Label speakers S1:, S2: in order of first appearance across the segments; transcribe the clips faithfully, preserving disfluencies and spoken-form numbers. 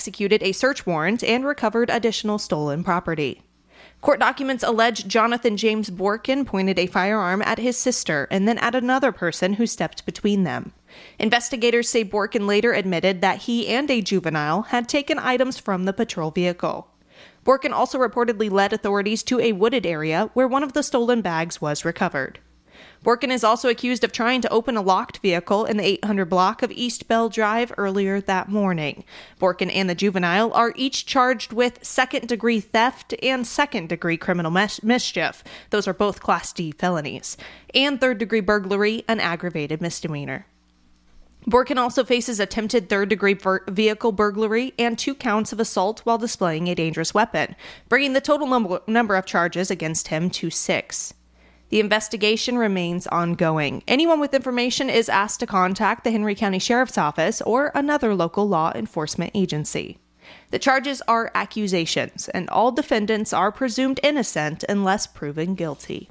S1: executed a search warrant and recovered additional stolen property. Court documents allege Jonathan James Borkin pointed a firearm at his sister and then at another person who stepped between them. Investigators say Borkin later admitted that he and a juvenile had taken items from the patrol vehicle. Borkin also reportedly led authorities to a wooded area where one of the stolen bags was recovered. Borkin is also accused of trying to open a locked vehicle in the eight hundred block of East Bell Drive earlier that morning. Borkin and the juvenile are each charged with second-degree theft and second-degree criminal mis- mischief. Those are both Class D felonies. And third-degree burglary, an aggravated misdemeanor. Borkin also faces attempted third-degree ver- vehicle burglary and two counts of assault while displaying a dangerous weapon, bringing the total num- number of charges against him to six. The investigation remains ongoing. Anyone with information is asked to contact the Henry County Sheriff's Office or another local law enforcement agency. The charges are accusations, and all defendants are presumed innocent unless proven guilty.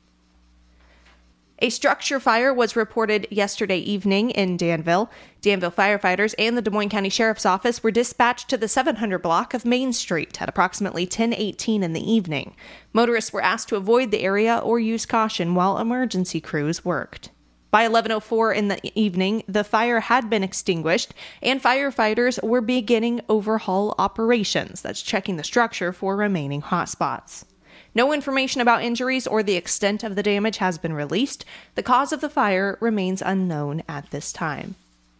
S1: A structure fire was reported yesterday evening in Danville. Danville firefighters and the Des Moines County Sheriff's Office were dispatched to the seven hundred block of Main Street at approximately ten eighteen in the evening. Motorists were asked to avoid the area or use caution while emergency crews worked. By eleven oh four in the evening, the fire had been extinguished, and firefighters were beginning overhaul operations, that's checking the structure for remaining hotspots. No information about injuries or the extent of the damage has been released. The cause of the fire remains unknown at this time.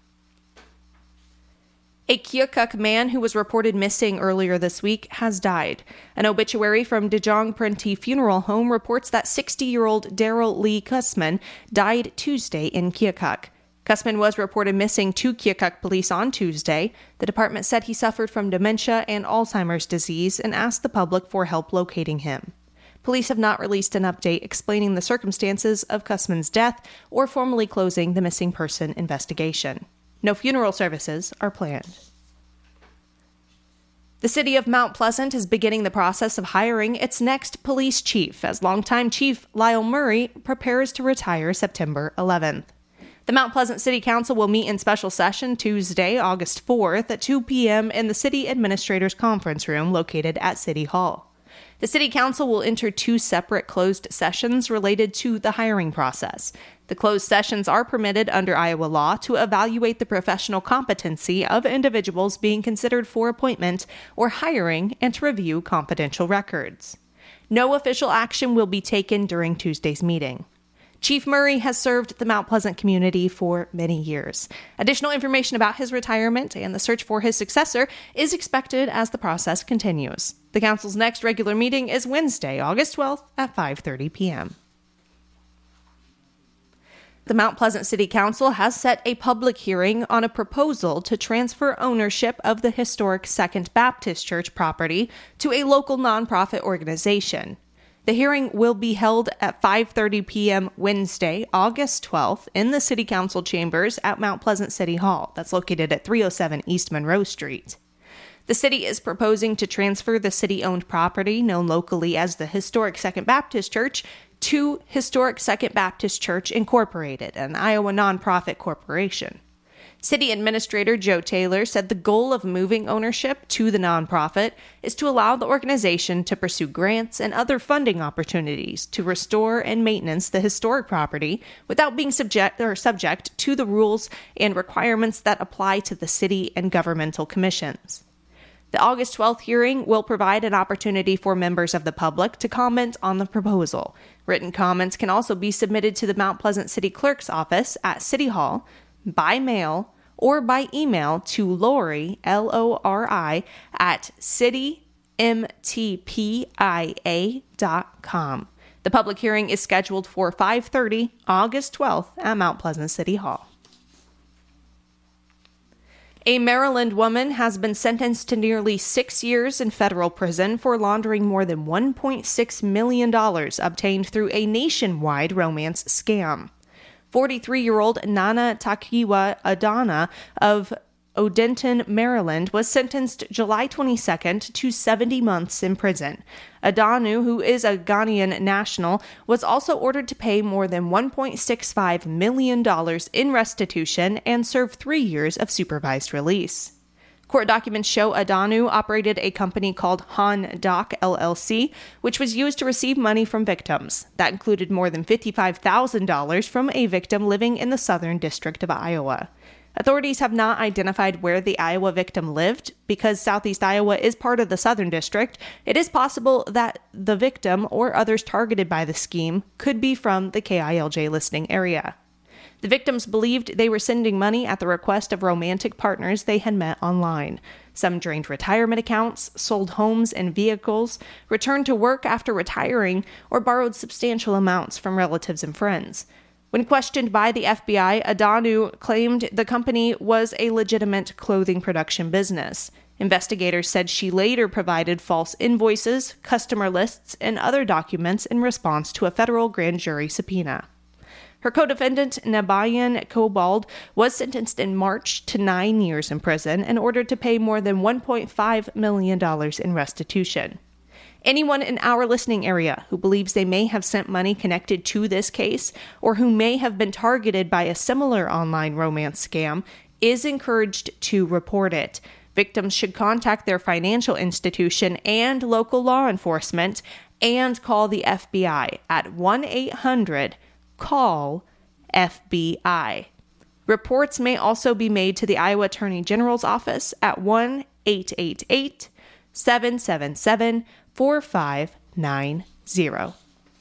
S1: A Keokuk man who was reported missing earlier this week has died. An obituary from Dejong Prenti Funeral Home reports that sixty-year-old Daryl Lee Kussman died Tuesday in Keokuk. Kussman was reported missing to Keokuk police on Tuesday. The department said he suffered from dementia and Alzheimer's disease and asked the public for help locating him. Police have not released an update explaining the circumstances of Kussman's death or formally closing the missing person investigation. No funeral services are planned. The city of Mount Pleasant is beginning the process of hiring its next police chief as longtime Chief Lyle Murray prepares to retire September eleventh. The Mount Pleasant City Council will meet in special session Tuesday, August fourth at two p.m. in the City Administrators Conference Room located at City Hall. The City Council will enter two separate closed sessions related to the hiring process. The closed sessions are permitted under Iowa law to evaluate the professional competency of individuals being considered for appointment or hiring and to review confidential records. No official action will be taken during Tuesday's meeting. Chief Murray has served the Mount Pleasant community for many years. Additional information about his retirement and the search for his successor is expected as the process continues. The council's next regular meeting is Wednesday, August twelfth at five thirty p.m. The Mount Pleasant City Council has set a public hearing on a proposal to transfer ownership of the historic Second Baptist Church property to a local nonprofit organization. The hearing will be held at five thirty p.m. Wednesday, August twelfth, in the City Council chambers at Mount Pleasant City Hall. That's located at three oh seven East Monroe Street. The city is proposing to transfer the city-owned property, known locally as the Historic Second Baptist Church, to Historic Second Baptist Church Incorporated, an Iowa nonprofit corporation. City Administrator Joe Taylor said the goal of moving ownership to the nonprofit is to allow the organization to pursue grants and other funding opportunities to restore and maintenance the historic property without being subject or subject to the rules and requirements that apply to the city and governmental commissions. The August twelfth hearing will provide an opportunity for members of the public to comment on the proposal. Written comments can also be submitted to the Mount Pleasant City Clerk's office at City Hall, by mail, or by email to Lori, L O R I, at city m t p i a dot com. The public hearing is scheduled for five thirty, August twelfth, at Mount Pleasant City Hall. A Maryland woman has been sentenced to nearly six years in federal prison for laundering more than one point six million dollars obtained through a nationwide romance scam. forty-three-year-old Nana Takiwa Adana of Odenton, Maryland, was sentenced July twenty-second to seventy months in prison. Adanu, who is a Ghanaian national, was also ordered to pay more than one point six five million dollars in restitution and serve three years of supervised release. Court documents show Adanu operated a company called Han Doc L L C, which was used to receive money from victims. That included more than fifty-five thousand dollars from a victim living in the Southern District of Iowa. Authorities have not identified where the Iowa victim lived. Because Southeast Iowa is part of the Southern District, it is possible that the victim or others targeted by the scheme could be from the K I L J listening area. The victims believed they were sending money at the request of romantic partners they had met online. Some drained retirement accounts, sold homes and vehicles, returned to work after retiring, or borrowed substantial amounts from relatives and friends. When questioned by the F B I, Adanu claimed the company was a legitimate clothing production business. Investigators said she later provided false invoices, customer lists, and other documents in response to a federal grand jury subpoena. Her co-defendant, Nabayan Cobald, was sentenced in March to nine years in prison and ordered to pay more than one point five million dollars in restitution. Anyone in our listening area who believes they may have sent money connected to this case or who may have been targeted by a similar online romance scam is encouraged to report it. Victims should contact their financial institution and local law enforcement and call the F B I at one eight hundred call F B I. Reports may also be made to the Iowa Attorney General's office at one eight eight eight, seven seven seven, four five nine zero.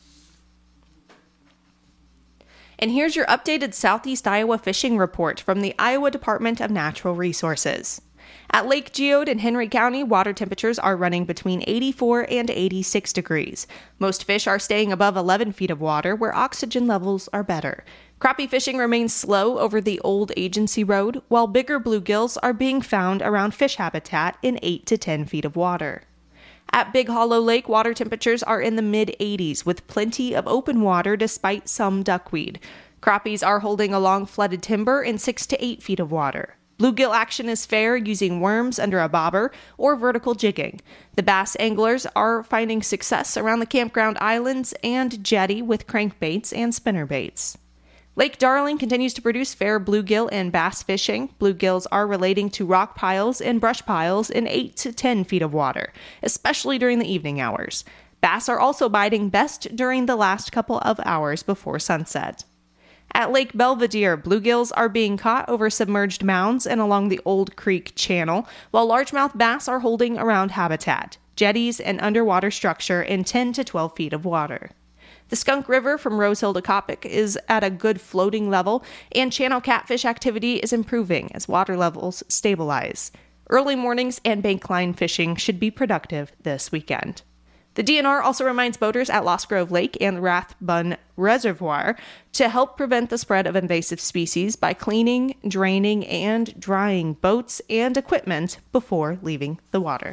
S1: And here's your updated Southeast Iowa fishing report from the Iowa Department of Natural Resources. At Lake Geode in Henry County, water temperatures are running between eighty-four and eighty-six degrees. Most fish are staying above eleven feet of water, where oxygen levels are better. Crappie fishing remains slow over the old agency road, while bigger bluegills are being found around fish habitat in eight to ten feet of water. At Big Hollow Lake, water temperatures are in the mid-eighties, with plenty of open water despite some duckweed. Crappies are holding along flooded timber in six to eight feet of water. Bluegill action is fair using worms under a bobber or vertical jigging. The bass anglers are finding success around the campground islands and jetty with crankbaits and spinnerbaits. Lake Darling continues to produce fair bluegill and bass fishing. Bluegills are relating to rock piles and brush piles in eight to ten feet of water, especially during the evening hours. Bass are also biting best during the last couple of hours before sunset. At Lake Belvedere, bluegills are being caught over submerged mounds and along the Old Creek Channel, while largemouth bass are holding around habitat, jetties, and underwater structure in ten to twelve feet of water. The Skunk River from Rose Hill to Coppock is at a good floating level, and channel catfish activity is improving as water levels stabilize. Early mornings and bankline fishing should be productive this weekend. The D N R also reminds boaters at Lost Grove Lake and Rathbun Reservoir to help prevent the spread of invasive species by cleaning, draining, and drying boats and equipment before leaving the water.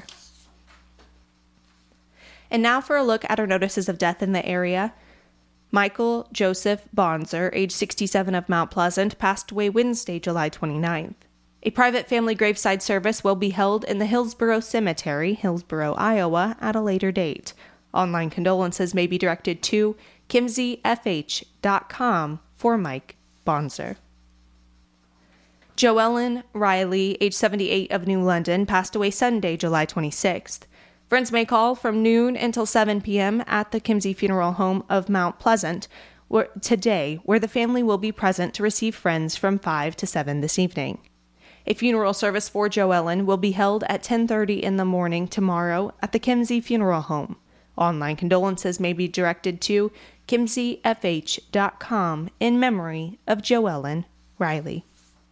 S1: And now for a look at our notices of death in the area. Michael Joseph Bonzer, age sixty-seven, of Mount Pleasant, passed away Wednesday, July twenty-ninth. A private family graveside service will be held in the Hillsboro Cemetery, Hillsboro, Iowa, at a later date. Online condolences may be directed to kimsey f h dot com for Mike Bonzer. Joellen Riley, age seventy-eight, of New London, passed away Sunday, July twenty-sixth. Friends may call from noon until seven p.m. at the Kimsey Funeral Home of Mount Pleasant where, today, where the family will be present to receive friends from five to seven this evening. A funeral service for Joellen will be held at ten thirty in the morning tomorrow at the Kimsey Funeral Home. Online condolences may be directed to kimsey f h dot com in memory of Joellen Riley.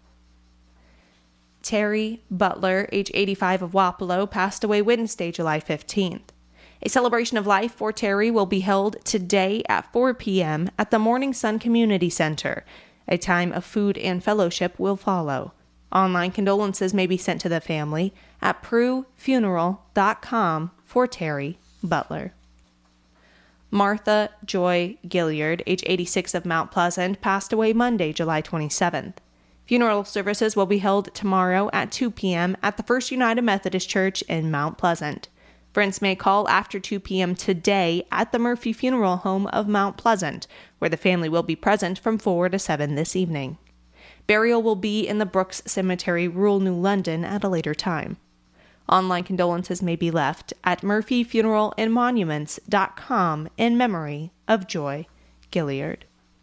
S1: Terry Butler, age eighty-five, of Wapello, passed away Wednesday, July fifteenth. A celebration of life for Terry will be held today at four p.m. at the Morning Sun Community Center. A time of food and fellowship will follow. Online condolences may be sent to the family at prue funeral dot com for Terry Butler. Martha Joy Gilliard, age eighty-six, of Mount Pleasant, passed away Monday, July twenty-seventh. Funeral services will be held tomorrow at two p.m. at the First United Methodist Church in Mount Pleasant. Friends may call after two p.m. today at the Murphy Funeral Home of Mount Pleasant, where the family will be present from four to seven this evening. Burial will be in the Brooks Cemetery, rural New London, at a later time. Online condolences may be left at murphy funeral and monuments dot com in memory of Joy Gilliard.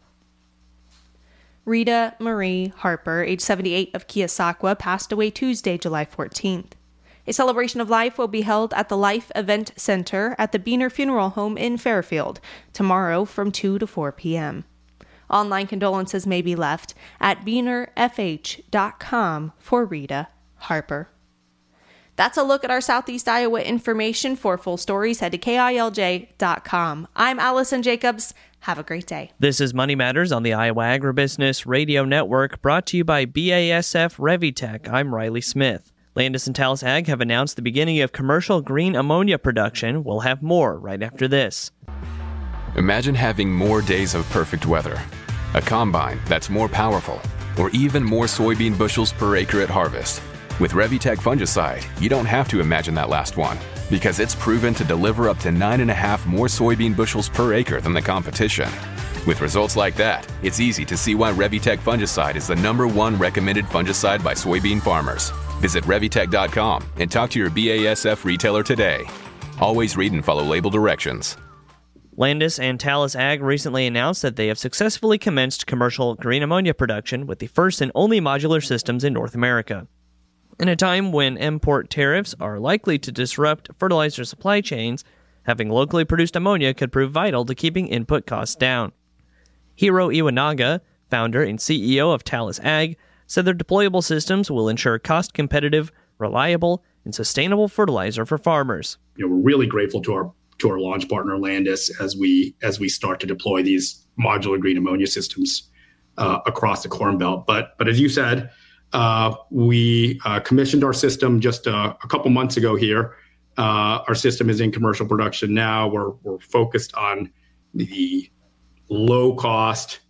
S1: Rita Marie Harper, age seventy-eight, of Keosauqua, passed away Tuesday, July fourteenth. A celebration of life will be held at the Life Event Center at the Beener Funeral Home in Fairfield tomorrow from two to four p.m. Online condolences may be left at beener f h dot com for Rita Harper. That's a look at our Southeast Iowa information. For full stories, head to K I L J dot com. I'm Allison Jacobs. Have a great day.
S2: This is Money Matters on the Iowa Agribusiness Radio Network, brought to you by B A S F Revitec. I'm Riley Smith. Landis and Talus Ag have announced the beginning of commercial green ammonia production. We'll have more right after this.
S3: Imagine having more days of perfect weather, a combine that's more powerful, or even more soybean bushels per acre at harvest. With Revitec fungicide, you don't have to imagine that last one, because it's proven to deliver up to nine and a half more soybean bushels per acre than the competition. With results like that, it's easy to see why Revitec fungicide is the number one recommended fungicide by soybean farmers. Visit Revitec dot com and talk to your B A S F retailer today. Always read and follow label directions.
S2: Landis and Talus Ag recently announced that they have successfully commenced commercial green ammonia production with the first and only modular systems in North America. In a time when import tariffs are likely to disrupt fertilizer supply chains, having locally produced ammonia could prove vital to keeping input costs down. Hiro Iwanaga, founder and C E O of Talus Ag, said their deployable systems will ensure cost-competitive, reliable, and sustainable fertilizer for farmers.
S4: You know, we're really grateful to our to our launch partner Landis as we as we start to deploy these modular green ammonia systems uh, across the Corn Belt. But but as you said, uh, we uh, commissioned our system just a, a couple months ago here. Uh, our system is in commercial production now. We're we're focused on the low cost,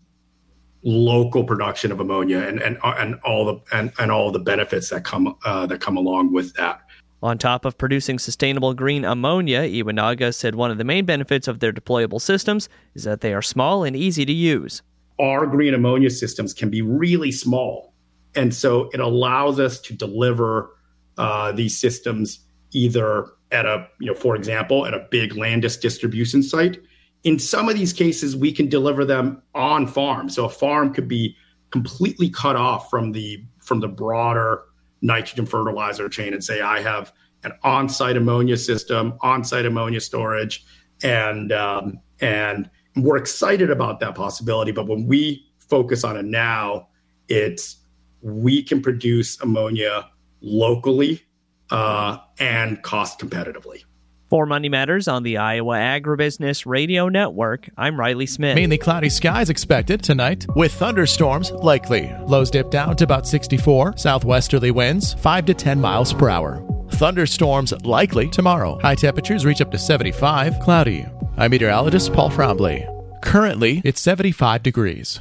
S4: local production of ammonia and and and all the and, and all the benefits that come uh, that come along with that.
S2: On top of producing sustainable green ammonia, Iwanaga said one of the main benefits of their deployable systems is that they are small and easy to use.
S4: Our green ammonia systems can be really small, and so it allows us to deliver uh, these systems either at a, you know, for example, at a big Landis distribution site. In some of these cases, we can deliver them on farm. So a farm could be completely cut off from the from the broader nitrogen fertilizer chain and say, I have an on-site ammonia system, on-site ammonia storage, and um, and we're excited about that possibility. But when we focus on it now, it's we can produce ammonia locally uh, and cost competitively.
S2: For Money Matters on the Iowa Agribusiness Radio Network, I'm Riley Smith.
S5: Mainly cloudy skies expected tonight, with thunderstorms likely. Lows dip down to about sixty-four. Southwesterly winds five to ten miles per hour. Thunderstorms likely tomorrow. High temperatures reach up to seventy-five. Cloudy. I'm meteorologist Paul Trombley. Currently, it's seventy-five degrees.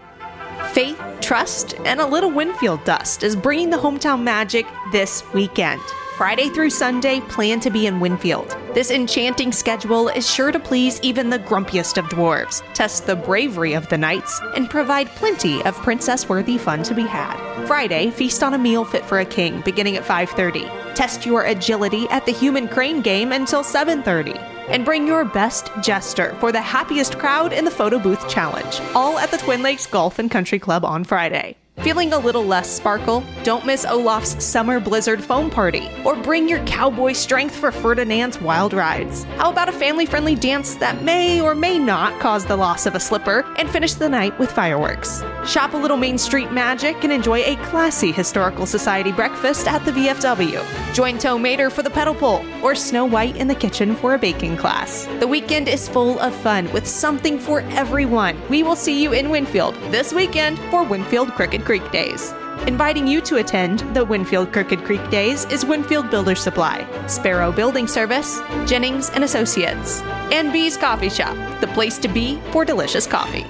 S1: Faith, trust, and a little Winfield dust is bringing the hometown magic this weekend. Friday through Sunday, plan to be in Winfield. This enchanting schedule is sure to please even the grumpiest of dwarves, test the bravery of the knights, and provide plenty of princess-worthy fun to be had. Friday, feast on a meal fit for a king, beginning at five thirty. Test your agility at the Human Crane game until seven thirty. And bring your best jester for the happiest crowd in the Photo Booth Challenge, all at the Twin Lakes Golf and Country Club on Friday. Feeling a little less sparkle? Don't miss Olaf's Summer Blizzard Foam Party, or bring your cowboy strength for Ferdinand's wild rides. How about a family-friendly dance that may or may not cause the loss of a slipper, and finish the night with fireworks? Shop a little Main Street magic and enjoy a classy Historical Society breakfast at the V F W. Join Toe Mater for the pedal pull, or Snow White in the kitchen for a baking class. The weekend is full of fun with something for everyone. We will see you in Winfield this weekend for Winfield Crooked Creek Days. Inviting you to attend the Winfield Crooked Creek Days is Winfield Builder Supply, Sparrow Building Service, Jennings and Associates, and Bee's Coffee Shop, the place to be for delicious coffee.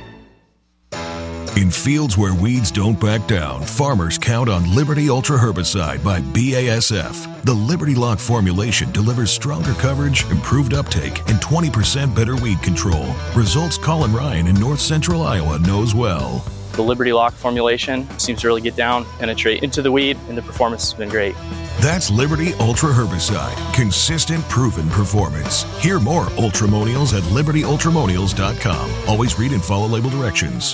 S6: In fields where weeds don't back down, farmers count on Liberty Ultra Herbicide by B A S F. The Liberty Lock formulation delivers stronger coverage, improved uptake, and twenty percent better weed control. Results Colin Ryan in north central Iowa knows well.
S7: The Liberty Lock formulation seems to really get down, penetrate into the weed, and the performance has been great.
S6: That's Liberty Ultra Herbicide. Consistent, proven performance. Hear more Ultramonials at liberty ultramonials dot com. Always read and follow label directions.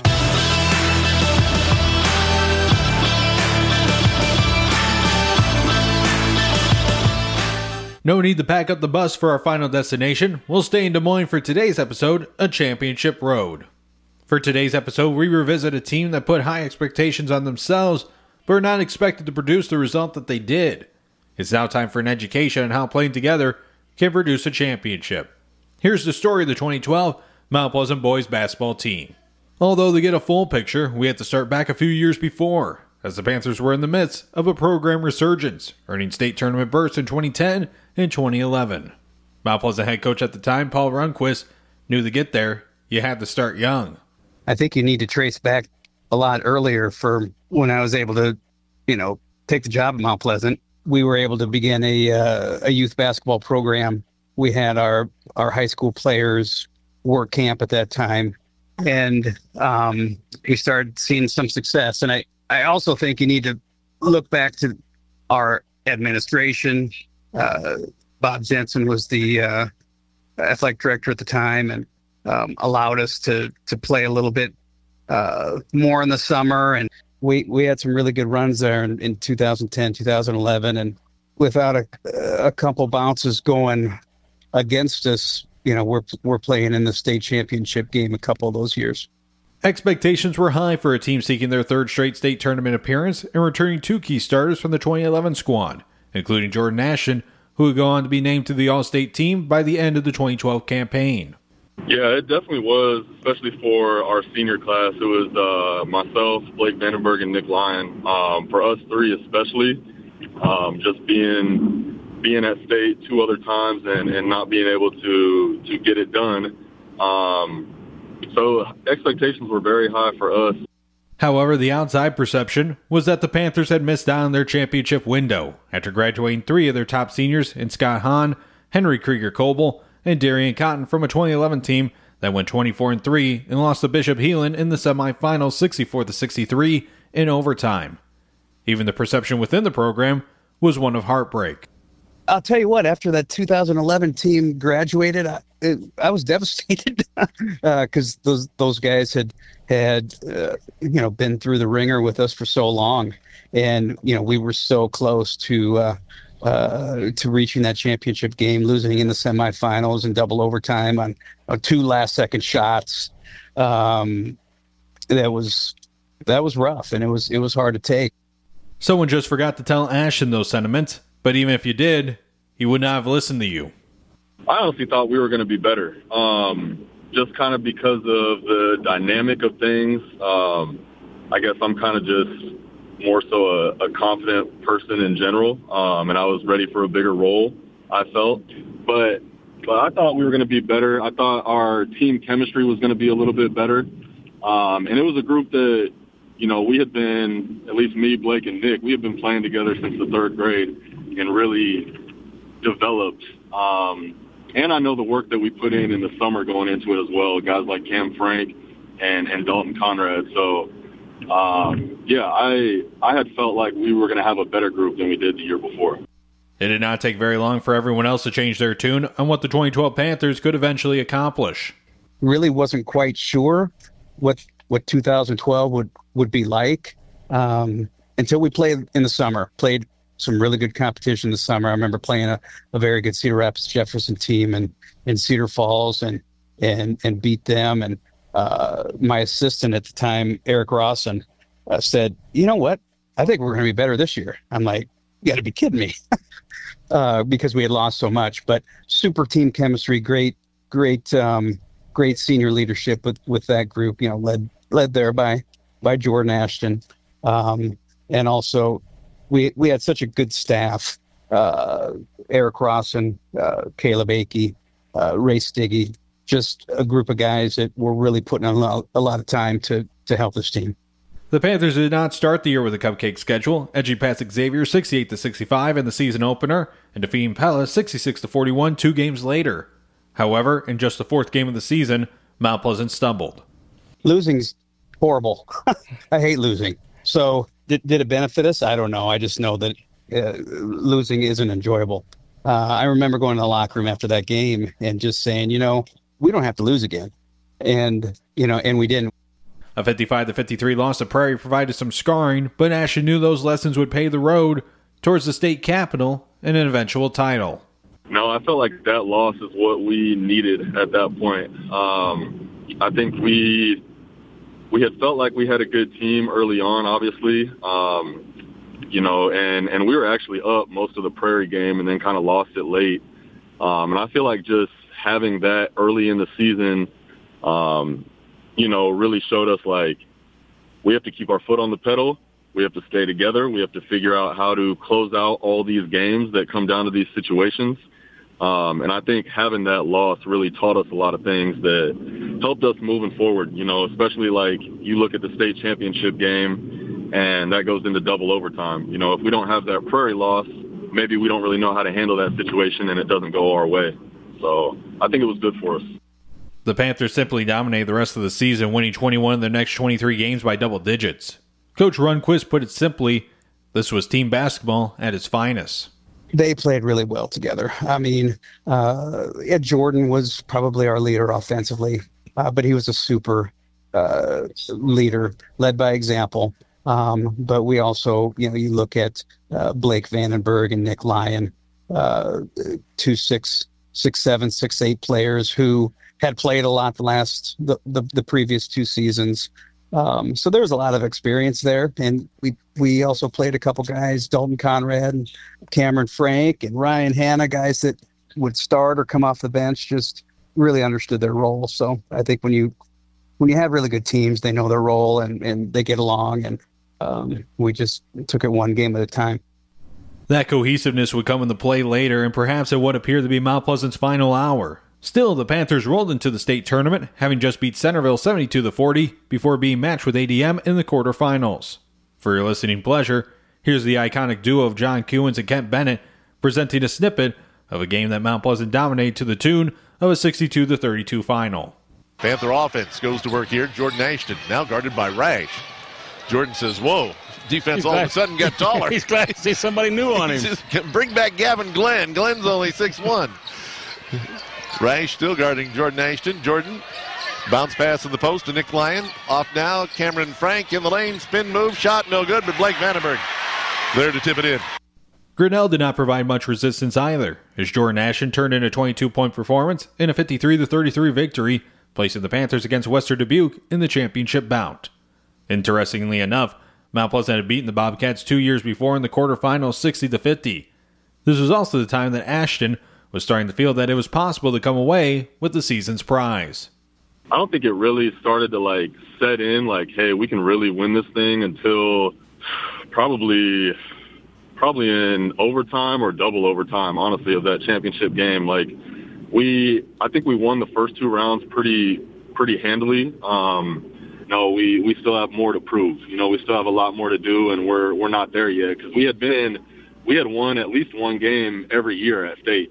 S8: No need to pack up the bus for our final destination. We'll stay in Des Moines for today's episode, A Championship Road. For today's episode, we revisit a team that put high expectations on themselves, but are not expected to produce the result that they did. It's now time for an education on how playing together can produce a championship. Here's the story of the twenty twelve Mount Pleasant boys basketball team. Although to get a full picture, we have to start back a few years before, as the Panthers were in the midst of a program resurgence, earning state tournament berths in twenty ten and twenty eleven. Mount Pleasant head coach at the time, Paul Rundquist, knew to get there, you had to start young.
S9: I think you need to trace back a lot earlier for when I was able to, you know, take the job at Mount Pleasant. We were able to begin a uh, a youth basketball program. We had our, our high school players work camp at that time, and um, we started seeing some success. And I, I also think you need to look back to our administration. Uh, Bob Jensen was the uh, athletic director at the time, and um, allowed us to to play a little bit uh, more in the summer. And we, we had some really good runs there in, in two thousand ten, two thousand eleven. And without a, a couple bounces going against us, you know, we're we're playing in the state championship game a couple of those years.
S8: Expectations were high for a team seeking their third straight state tournament appearance and returning two key starters from the twenty eleven squad, including Jordan Ashton, who would go on to be named to the All-State team by the end of the twenty twelve campaign.
S10: Yeah, it definitely was, especially for our senior class. It was uh, myself, Blake Vandenberg, and Nick Lyon. Um, for us three especially, um, just being being at state two other times and, and not being able to, to get it done. Um, so expectations were very high for us.
S8: However, the outside perception was that the Panthers had missed out on their championship window after graduating three of their top seniors in Scott Hahn, Henry Krieger-Coble, and Darian Cotton from a twenty eleven team that went twenty-four and three and lost to Bishop Heelan in the semifinals sixty-four to sixty-three in overtime. Even the perception within the program was one of heartbreak.
S9: I'll tell you what, after that two thousand eleven team graduated, I, it, I was devastated because uh, those those guys had had uh, you know been through the ringer with us for so long, and you know we were so close to uh, uh, to reaching that championship game, losing in the semifinals and double overtime on, on two last second shots. Um, that was that was rough, and it was it was hard to take.
S8: Someone just forgot to tell Ashton those sentiments. But even if you did, he would not have listened to you.
S10: I honestly thought we were going to be better, um, just kind of because of the dynamic of things. Um, I guess I'm kind of just more so a, a confident person in general, um, and I was ready for a bigger role, I felt. But, but I thought we were going to be better. I thought our team chemistry was going to be a little bit better. Um, and it was a group that, you know, we had been, at least me, Blake, and Nick, we had been playing together since the third grade. And really developed. Um, and I know the work that we put in in the summer going into it as well, guys like Cam Frank and, and Dalton Conrad. So, um, yeah, I I had felt like we were going to have a better group than we did the year before.
S8: It did not take very long for everyone else to change their tune on what the twenty twelve Panthers could eventually accomplish.
S9: Really wasn't quite sure what what two thousand twelve would, would be like um, until we played in the summer, played some really good competition this summer. I remember playing a, a very good Cedar Rapids Jefferson team and in Cedar Falls and and and beat them. And uh, my assistant at the time, Eric Rawson, uh, said, "You know what? I think we're going to be better this year." I'm like, "You got to be kidding me," uh, because we had lost so much. But super team chemistry, great, great, um, great senior leadership with with that group. You know, led led there by by Jordan Ashton, um, and also. We we had such a good staff, uh, Eric Rawson, uh, Caleb Akey, uh, Ray Stiggy, just a group of guys that were really putting in a lot, a lot of time to, to help this team.
S8: The Panthers did not start the year with a cupcake schedule, edging past Xavier sixty-eight to sixty-five in the season opener and defeating Pella sixty-six to forty-one two games later. However, in just the fourth game of the season, Mount Pleasant stumbled.
S9: Losing horrible. I hate losing. So did, did it benefit us? I don't know. I just know that uh, losing isn't enjoyable. Uh, I remember going to the locker room after that game and just saying, you know, we don't have to lose again. And, you know, and we didn't.
S8: A fifty-five to fifty-three loss to Prairie provided some scarring, but Ashton knew those lessons would pave the road towards the state capital and an eventual title.
S10: No, I felt like that loss is what we needed at that point. Um, I think we we had felt like we had a good team early on, obviously, um, you know, and, and we were actually up most of the Prairie game and then kind of lost it late. Um, and I feel like just having that early in the season, um, you know, really showed us like we have to keep our foot on the pedal. We have to stay together. We have to figure out how to close out all these games that come down to these situations. Um, and I think having that loss really taught us a lot of things that helped us moving forward, you know, especially like you look at the state championship game and that goes into double overtime. You know, if we don't have that Prairie loss, maybe we don't really know how to handle that situation and it doesn't go our way. So I think it was good for us.
S8: The Panthers simply dominated the rest of the season, winning twenty-one of their next twenty-three games by double digits. Coach Rundquist put it simply, this was team basketball at its finest.
S9: They played really well together. I mean, uh, Ed Jordan was probably our leader offensively, uh, but he was a super uh, leader, led by example. Um, but we also, you know, you look at uh, Blake Vandenberg and Nick Lyon, uh, two six, six seven, six eight players who had played a lot the last the, the, the previous two seasons. Um, so there was a lot of experience there. And we we also played a couple guys, Dalton Conrad and Cameron Frank and Ryan Hanna, guys that would start or come off the bench, just really understood their role. So I think when you when you have really good teams, they know their role and, and they get along. And um, we just took it one game at a time.
S8: That cohesiveness would come into play later and perhaps at what appeared to be Mount Pleasant's final hour. Still, the Panthers rolled into the state tournament, having just beat Centerville seventy-two to forty before being matched with A D M in the quarterfinals. For your listening pleasure, here's the iconic duo of John Kewins and Kent Bennett presenting a snippet of a game that Mount Pleasant dominated to the tune of a sixty-two to thirty-two final.
S11: Panther offense goes to work here. Jordan Ashton now guarded by Rash. Jordan says, whoa. Defense He's all glad. of a sudden got taller.
S12: He's glad to see somebody new on him.
S11: Just, bring back Gavin Glenn. Glenn's only six one. Rash still guarding Jordan Ashton. Jordan, bounce pass in the post to Nick Lyon. Off now, Cameron Frank in the lane. Spin move, shot, no good, but Blake Vandenberg there to tip it in.
S8: Grinnell did not provide much resistance either, as Jordan Ashton turned in a twenty-two point performance in a fifty-three to thirty-three victory, placing the Panthers against Western Dubuque in the championship bout. Interestingly enough, Mount Pleasant had beaten the Bobcats two years before in the quarterfinals sixty to fifty. This was also the time that Ashton was starting to feel that it was possible to come away with the season's prize.
S10: I don't think it really started to like set in like, hey, we can really win this thing until probably probably in overtime or double overtime, honestly, of that championship game. Like we, I think we won the first two rounds pretty pretty handily. Um, no, we, we still have more to prove. You know, we still have a lot more to do, and we're we're not there yet because we had been we had won at least one game every year at state.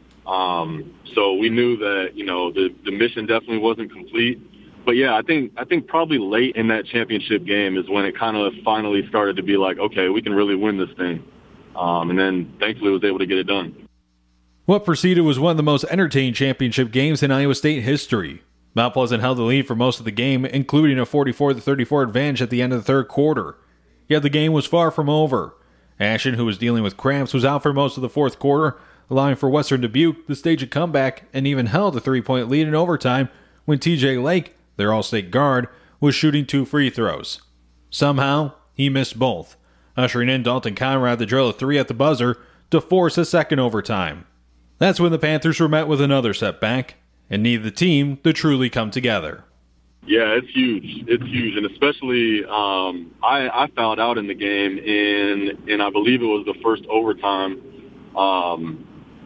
S10: Um, so we knew that, you know, the, the mission definitely wasn't complete. But yeah, I think I think probably late in that championship game is when it kind of finally started to be like, okay, we can really win this thing. Um, and then thankfully was able to get it done.
S8: What preceded was one of the most entertaining championship games in Iowa State history. Mount Pleasant held the lead for most of the game, including a forty-four to thirty-four advantage at the end of the third quarter. Yet the game was far from over. Ashton, who was dealing with cramps, was out for most of the fourth quarter, allowing for Western Dubuque to stage a comeback and even held a three-point lead in overtime when T J Lake, their all-state guard, was shooting two free throws. Somehow, he missed both, ushering in Dalton Conrad to drill a three at the buzzer to force a second overtime. That's when the Panthers were met with another setback and needed the team to truly come together.
S10: Yeah, it's huge. It's huge, and especially um, I, I fouled out in the game in, in I believe it was the first overtime. Um,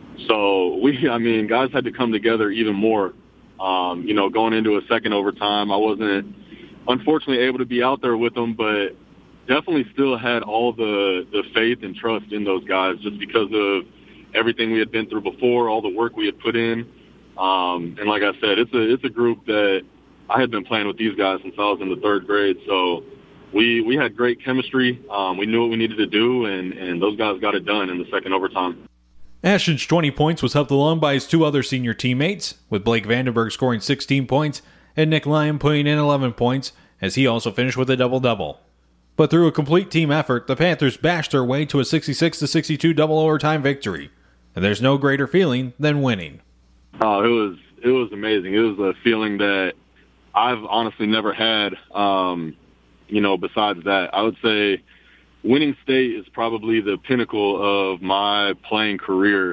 S10: So we, I mean, guys had to come together even more. Um, you know, going into a second overtime, I wasn't unfortunately able to be out there with them, but definitely still had all the, the faith and trust in those guys just because of everything we had been through before, all the work we had put in. Um, and like I said, it's a it's a group that I had been playing with these guys since I was in the third grade. So we we had great chemistry. Um, we knew what we needed to do, and, and those guys got it done in the second overtime.
S8: Ashton's twenty points was helped along by his two other senior teammates, with Blake Vandenberg scoring sixteen points and Nick Lyon putting in eleven points, as he also finished with a double-double. But through a complete team effort, the Panthers bashed their way to a sixty-six to sixty-two double overtime victory. And there's no greater feeling than winning.
S10: Oh, it was it was amazing. It was a feeling that I've honestly never had, um, you know, besides that. I would say winning state is probably the pinnacle of my playing career.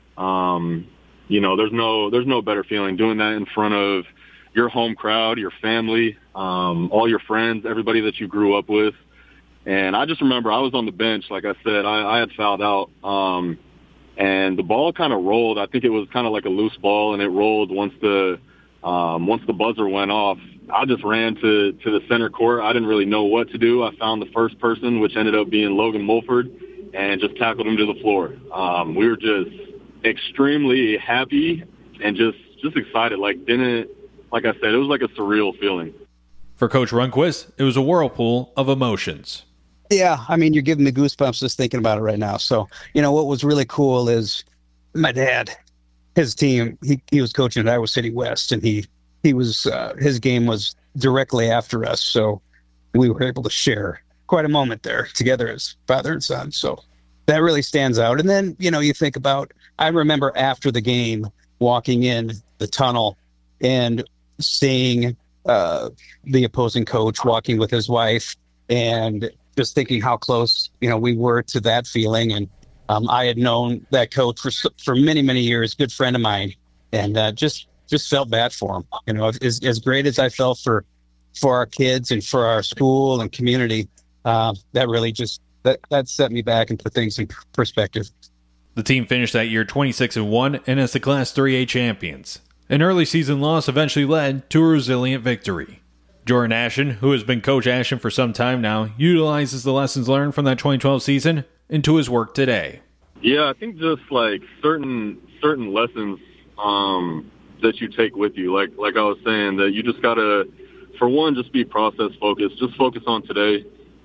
S10: Um, you know, there's no there's no better feeling doing that in front of your home crowd, your family, um, all your friends, everybody that you grew up with. And I just remember I was on the bench, like I said, I, I had fouled out, um, and the ball kind of rolled. I think it was kind of like a loose ball, and it rolled once the um, once the buzzer went off. I just ran to, to the center court. I didn't really know what to do. I found the first person, which ended up being Logan Mulford, and just tackled him to the floor. Um, we were just extremely happy and just, just excited. Like, didn't, like I said, it was like a surreal feeling.
S8: For Coach Rundquist, it was a whirlpool of emotions.
S9: Yeah, I mean, you're giving me goosebumps just thinking about it right now. So, you know, what was really cool is my dad, his team, he, he was coaching at Iowa City West, and he, he was, uh, his game was directly after us. So we were able to share quite a moment there together as father and son. So that really stands out. And then, you know, you think about, I remember after the game walking in the tunnel and seeing uh, the opposing coach walking with his wife, and just thinking how close, you know, we were to that feeling. And um, I had known that coach for for many, many years, good friend of mine, and uh, just just felt bad for him. You know, as as great as I felt for for our kids and for our school and community, uh, that really just that that set me back and put things in perspective.
S8: The team finished that year twenty-six and one and as the Class three A champions. An early season loss eventually led to a resilient victory. Jordan Ashton, who has been Coach Ashton for some time now, utilizes the lessons learned from that twenty twelve season into his work today.
S10: Yeah, I think just like certain certain lessons um, that you take with you, like like I was saying, that you just gotta, for one, just be process focused. Just focus on today.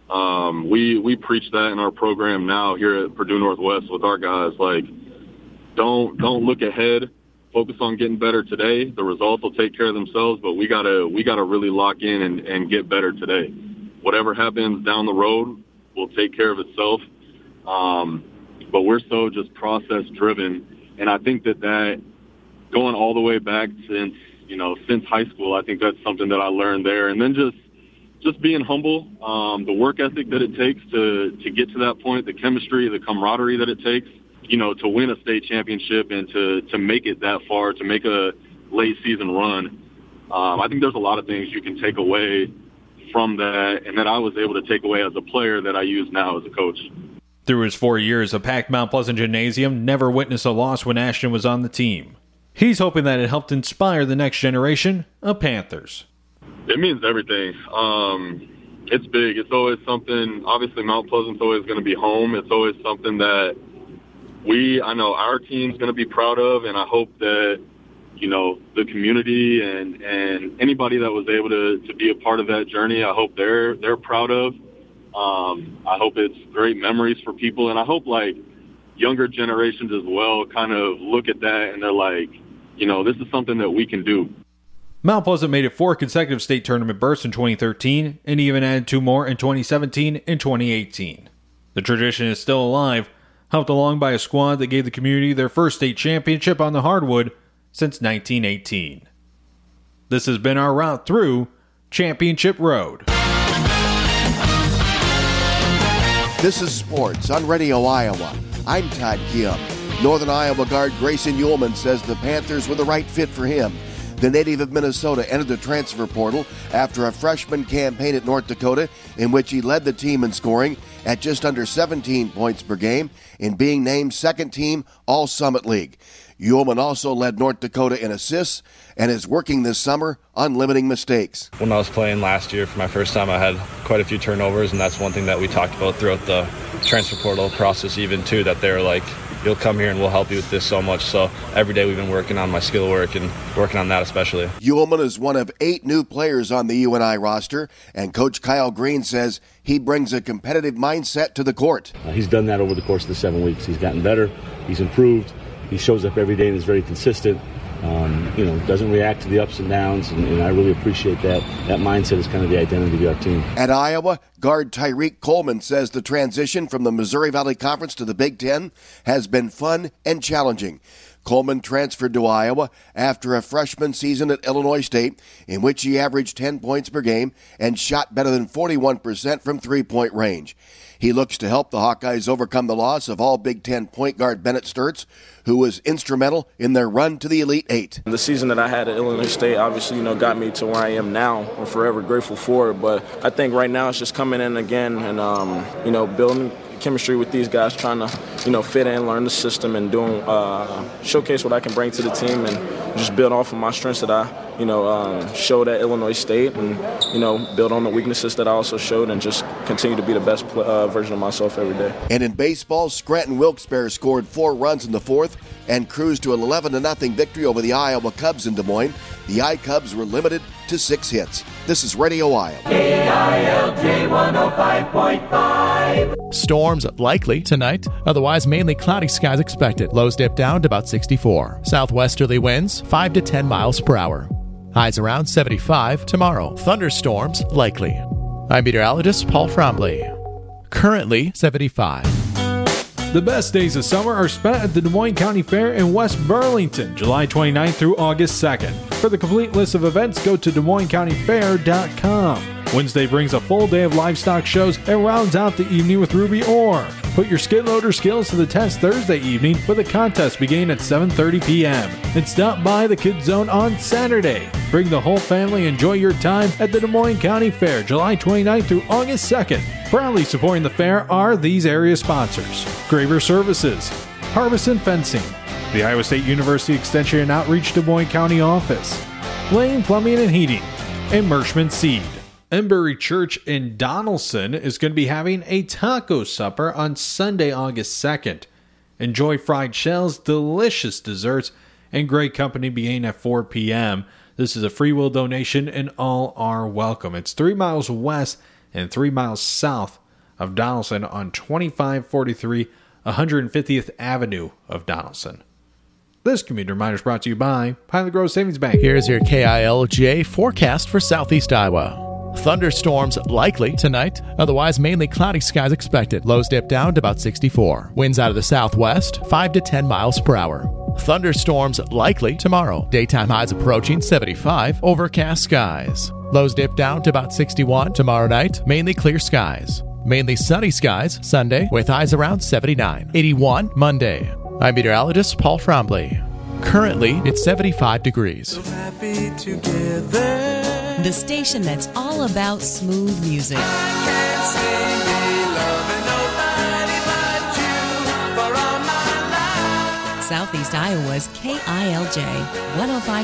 S10: Um, we we preach that in our program now here at Purdue Northwest with our guys. Like, don't don't look ahead. Focus on getting better today. The results will take care of themselves, but we gotta we gotta really lock in and, and get better today. Whatever happens down the road will take care of itself. Um, but we're so just process driven, and I think that that going all the way back since you know since high school, I think that's something that I learned there. And then just just being humble, um, the work ethic that it takes to to get to that point, the chemistry, the camaraderie that it takes, you know, to win a state championship and to, to make it that far, to make a late season run. Um, I think there's a lot of things you can take away from that, and that I was able to take away as a player that I use now as a coach.
S8: Through his four years, a packed Mount Pleasant Gymnasium never witnessed a loss when Ashton was on the team. He's hoping that it helped inspire the next generation of Panthers.
S10: It means everything. Um, it's big. It's always something, obviously Mount Pleasant's always going to be home. It's always something that we, I know our team's going to be proud of, and I hope that, you know, the community and, and anybody that was able to, to be a part of that journey, I hope they're they're proud of. Um, I hope it's great memories for people, and I hope, like, younger generations as well kind of look at that and they're like, you know, this is something that we can do.
S8: Mount Pleasant made it four consecutive state tournament berths in twenty thirteen and even added two more in twenty seventeen and twenty eighteen. The tradition is still alive, helped along by a squad that gave the community their first state championship on the hardwood since nineteen eighteen. This has been our route through Championship Road.
S13: This is Sports on Radio Iowa. I'm Todd Kim. Northern Iowa guard Grayson Uhlman says the Panthers were the right fit for him. The native of Minnesota entered the transfer portal after a freshman campaign at North Dakota in which he led the team in scoring at just under seventeen points per game and being named second team All-Summit League. Uhlman also led North Dakota in assists and is working this summer on limiting mistakes.
S14: When I was playing last year for my first time, I had quite a few turnovers, and that's one thing that we talked about throughout the transfer portal process even too, that they were like, you'll come here and we'll help you with this so much. So every day we've been working on my skill work and working on that especially.
S13: Ullman is one of eight new players on the U N I roster, and Coach Kyle Green says he brings a competitive mindset to the court.
S12: Uh, he's done that over the course of the seven weeks. He's gotten better. He's improved. He shows up every day and is very consistent. Um, you know, doesn't react to the ups and downs, and, and I really appreciate that. That mindset is kind of the identity of our team.
S13: At Iowa, guard Tyreek Coleman says the transition from the Missouri Valley Conference to the Big Ten has been fun and challenging. Coleman transferred to Iowa after a freshman season at Illinois State, in which he averaged ten points per game and shot better than forty-one percent from three-point range. He looks to help the Hawkeyes overcome the loss of all Big Ten point guard Bennett Sturtz, who was instrumental in their run to the Elite Eight.
S15: The season that I had at Illinois State obviously, you know, got me to where I am now. I'm forever grateful for it, but I think right now it's just coming in again and, um, you know, building chemistry with these guys, trying to, you know, fit in, learn the system, and doing uh, showcase what I can bring to the team, and just build off of my strengths that I, you know, uh, showed at Illinois State, and, you know, build on the weaknesses that I also showed, and just continue to be the best uh, version of myself every day.
S13: And in baseball, Scranton Wilkes-Barre scored four runs in the fourth and cruised to an eleven to nothing victory over the Iowa Cubs in Des Moines. The I-Cubs were limited to six hits. This is Radio Iowa.
S5: K I L J one oh five point five. Storms likely tonight. Otherwise, mainly cloudy skies expected. Lows dip down to about sixty-four. Southwesterly winds five to ten miles per hour. Highs around seventy-five tomorrow. Thunderstorms likely. I'm meteorologist Paul Trombley. Currently seventy-five.
S8: The best days of summer are spent at the Des Moines County Fair in West Burlington, July twenty-ninth through August second. For the complete list of events, go to Des Moines County Fair dot com. Wednesday brings a full day of livestock shows and rounds out the evening with Ruby Orr. Put your skid loader skills to the test Thursday evening with a contest beginning at seven thirty p.m. And stop by the Kids Zone on Saturday. Bring the whole family and enjoy your time at the Des Moines County Fair, July twenty-ninth through August second. Proudly supporting the fair are these area sponsors: Graver Services, Harbison Fencing, the Iowa State University Extension and Outreach Des Moines County Office, Lane Plumbing and Heating, and Mershman Seed. Embury Church in Donaldson is going to be having a taco supper on Sunday, August second. Enjoy fried shells, delicious desserts, and great company beginning at four p.m. This is a free will donation and all are welcome. It's three miles west and three miles south of Donaldson on twenty-five forty-three one hundred fiftieth Avenue of Donaldson. This community reminder is brought to you by Pilot Grove Savings Bank.
S5: Here's your K I L J forecast for southeast Iowa. Thunderstorms likely tonight. Otherwise, mainly cloudy skies expected. Lows dip down to about sixty-four. Winds out of the southwest, five to ten miles per hour. Thunderstorms likely tomorrow. Daytime highs approaching seventy-five. Overcast skies. Lows dip down to about sixty-one. Tomorrow night, mainly clear skies. Mainly sunny skies Sunday with highs around seventy-nine. eighty-one Monday. I'm meteorologist Paul Trombley. Currently, it's seventy-five degrees.
S16: So happy together. The station that's all about smooth music. I can't see loving nobody but you for all my life. Southeast Iowa's K I L J one oh five